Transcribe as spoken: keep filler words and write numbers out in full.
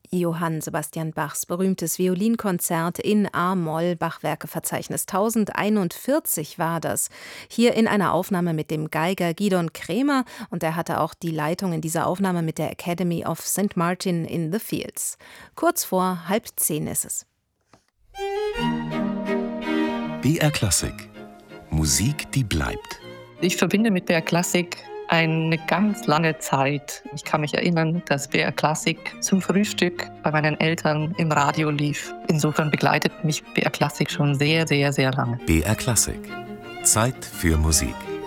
Johann Sebastian Bachs berühmtes Violinkonzert in A-Moll, Bachwerkeverzeichnis tausendeinundvierzig war das. Hier in einer Aufnahme mit dem Geiger Gidon Kremer, und er hatte auch die Leitung in dieser Aufnahme mit der Academy of Saint Martin in the Fields. Kurz vor halb zehn ist es. B R Klassik. Musik, die bleibt. Ich verbinde mit B R Klassik eine ganz lange Zeit. Ich kann mich erinnern, dass B R Klassik zum Frühstück bei meinen Eltern im Radio lief. Insofern begleitet mich B R Klassik schon sehr, sehr, sehr lange. B R Klassik. Zeit für Musik.